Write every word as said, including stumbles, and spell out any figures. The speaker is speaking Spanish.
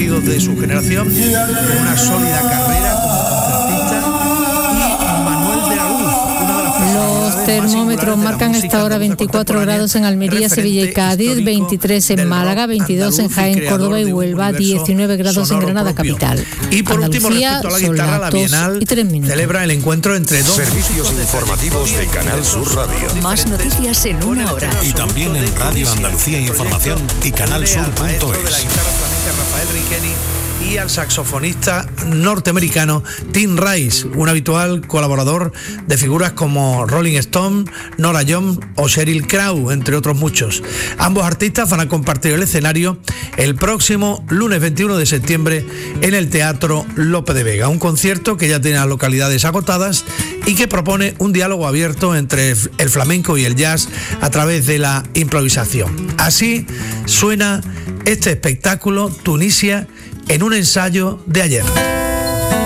reconocidos de su generación, con una sólida carrera como concertista, y Manuel de la Luz, una de las personalidades Los termómetros marcan esta hora veinticuatro grados en Almería, Sevilla y Cádiz, veintitrés en Málaga, veintidós en Jaén, Córdoba y Huelva, diecinueve grados en Granada capital. Y por último, respecto a la guitarra, la Bienal celebra el encuentro entre dos servicios informativos de Canal Sur Radio. Más noticias en una hora. Y también en Radio Andalucía Información y canal sur punto es. Y al saxofonista norteamericano Tim Rice, un habitual colaborador de figuras como Rolling Stone, Nora Jones o Sheryl Crow, entre otros muchos. Ambos artistas van a compartir el escenario el próximo lunes veintiuno de septiembre en el Teatro Lope de Vega, un concierto que ya tiene las localidades agotadas y que propone un diálogo abierto entre el flamenco y el jazz a través de la improvisación. Así suena este espectáculo, Tunisia, en un ensayo de ayer.